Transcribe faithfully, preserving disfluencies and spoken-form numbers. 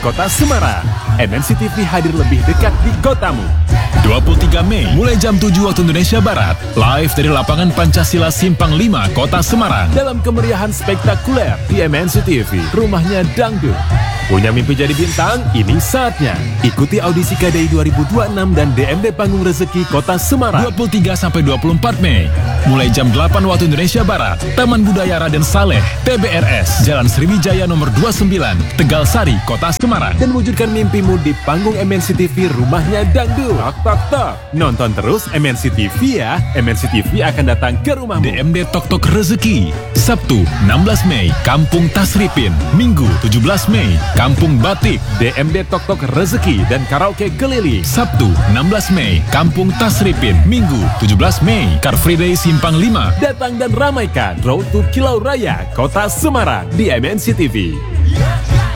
Kota Semarang. M N C T V hadir lebih dekat di kotamu. dua puluh tiga Mei, mulai jam tujuh waktu Indonesia Barat, live dari lapangan Pancasila Simpang lima, Kota Semarang. Dalam kemeriahan spektakuler di M N C T V, rumahnya dangdut. Punya mimpi jadi bintang? Ini saatnya. Ikuti audisi K D I dua ribu dua puluh enam dan D M D Panggung Rezeki Kota Semarang. dua puluh tiga sampai dua puluh empat Mei, mulai jam delapan waktu Indonesia Barat, Taman Budaya Raden Saleh, T B R S, Jalan Sriwijaya nomor dua puluh sembilan, Tegal Sari, Kota Semarang. Dan wujudkan mimpimu di panggung M N C T V rumahnya dangdut. Tok tok tok. Nonton terus M N C T V ya. M N C T V akan datang ke rumahmu. D M D Tok Tok Rezeki, Sabtu enam belas Mei, Kampung Tasripin. Minggu tujuh belas Mei, Kampung Batik. D M D Tok Tok Rezeki dan Karaoke Keliling. Sabtu enam belas Mei, Kampung Tasripin. Minggu tujuh belas Mei, Car Free Day Simpang lima. Datang dan ramaikan Road to Kilau Raya Kota Semarang di M N C T V.